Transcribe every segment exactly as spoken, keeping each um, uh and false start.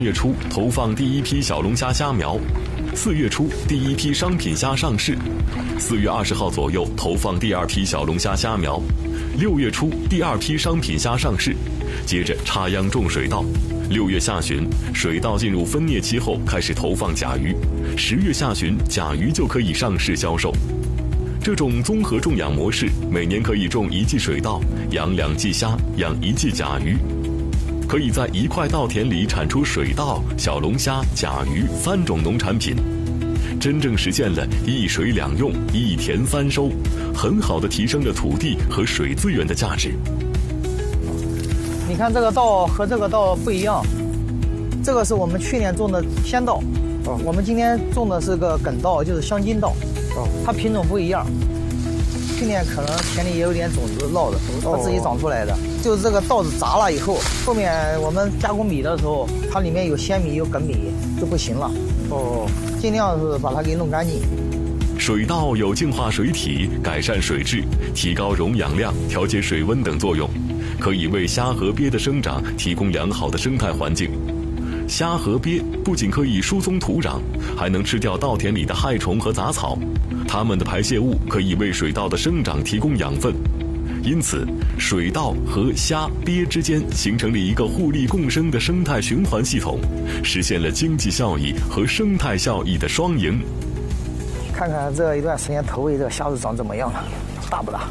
月初投放第一批小龙虾虾苗，四月初第一批商品虾上市，四月二十号左右投放第二批小龙虾虾苗，六月初第二批商品虾上市，接着插秧种水稻。六月下旬，水稻进入分蘖期后开始投放甲鱼，十月下旬甲鱼就可以上市销售。这种综合种养模式，每年可以种一季水稻，养两季虾，养一季甲鱼。可以在一块稻田里产出水稻、小龙虾、甲鱼三种农产品，真正实现了一水两用、一田三收，很好的提升了土地和水资源的价值。 你看这个稻和这个稻不一样，这个是我们去年种的鲜稻，哦，我们今天种的是个梗稻，就是香金稻，哦，它品种不一样。去年可能田里也有点种子落的，它自己长出来的。就是这个稻子砸了以后，后面我们加工米的时候，它里面有鲜米有梗米就不行了。哦，尽量是把它给弄干净。 水稻有净化水体、改善水质、提高溶氧量、调节水温等作用，可以为虾和鳖的生长提供良好的生态环境。虾和鳖不仅可以疏松土壤，还能吃掉稻田里的害虫和杂草，它们的排泄物可以为水稻的生长提供养分。因此，水稻和虾、鳖之间形成了一个互利共生的生态循环系统，实现了经济效益和生态效益的双赢。 看看这一段时间投喂这个虾子长怎么样了，大不大？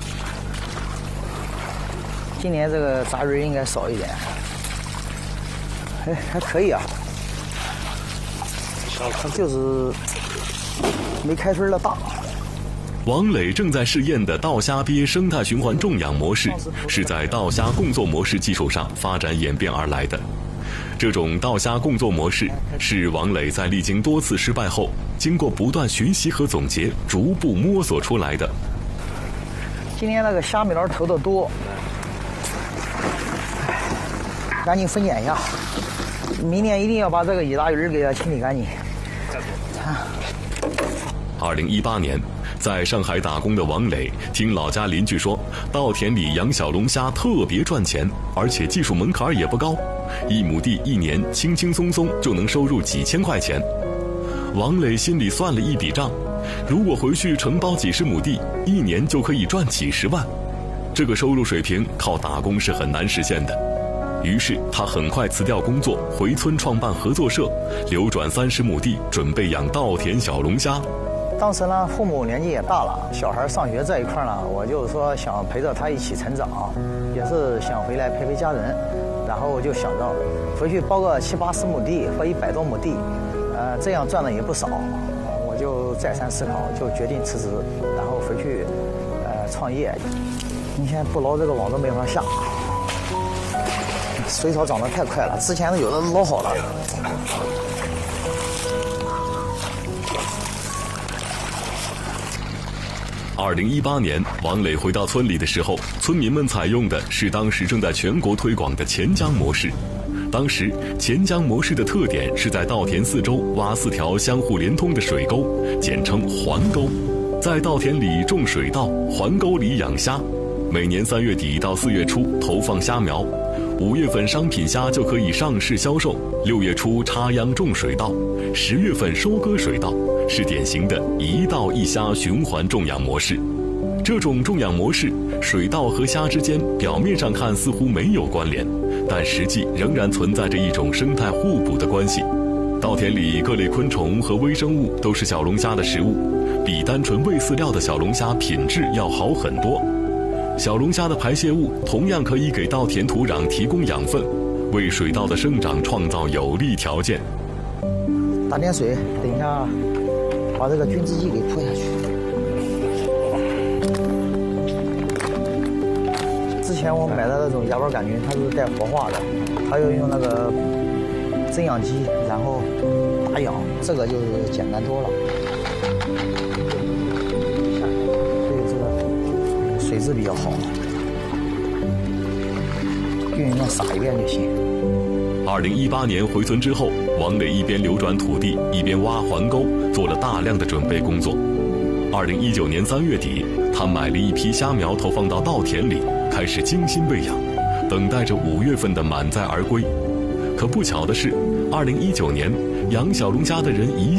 今年这个杂鱼应该少一点，哎，还可以啊，它就是没开春的大。 王磊正在试验的稻虾鳖生态循环种养模式，是在稻虾共作模式基础上发展演变而来的。这种稻虾共作模式是王磊在历经多次失败后，经过不断学习和总结，逐步摸索出来的。 今天那个虾苗投的多，赶紧分拣一下，明年一定要把这个乙大鱼给它清理干净。 二零一八年，在上海打工的王磊听老家邻居说，稻田里养小龙虾特别赚钱，而且技术门槛也不高，一亩地一年轻轻松松就能收入几千块钱。王磊心里算了一笔账，如果回去承包几十亩地，一年就可以赚几十万。这个收入水平靠打工是很难实现的。于是他很快辞掉工作，回村创办合作社，流转三十亩地，准备养稻田小龙虾。 当时呢，父母年纪也大了，小孩上学这一块呢，我就是说想陪着他一起成长，也是想回来陪陪家人，然后我就想着回去包个七八十亩地或一百多亩地，呃，这样赚的也不少，我就再三思考，就决定辞职，然后回去呃创业。你现在不捞这个网都没法下，水草长得太快了，之前有的捞好了。 二零一八年，王磊回到村里的时候，村民们采用的是当时正在全国推广的钱江模式。当时钱江模式的特点是在稻田四周挖四条相互连通的水沟，简称环沟，在稻田里种水稻，环沟里养虾。每年三月底到四月初投放虾苗，五月份商品虾就可以上市销售，六月初插秧种水稻，十月份收割水稻，是典型的一稻一虾循环种养模式。这种种养模式，水稻和虾之间表面上看似乎没有关联，但实际仍然存在着一种生态互补的关系。稻田里各类昆虫和微生物都是小龙虾的食物，比单纯喂饲料的小龙虾品质要好很多。小龙虾的排泄物同样可以给稻田土壤提供养分，为水稻的生长创造有利条件。 打点水，等一下把这个菌滋剂给泼下去。之前我买的那种芽孢杆菌，它是带活化的，它要用那个增氧机，然后打氧，这个就是简单多了。对，这个水质比较好，均匀的撒一遍就行。 二零一八年回村之后，王磊一边流转土地，一边挖环沟，做了大量的准备工作。二零一九年三月底，他买了一批虾苗投放到稻田里，开始精心喂养，等待着五月份的满载而归。可不巧的是， 二零一九年，杨小龙家的人一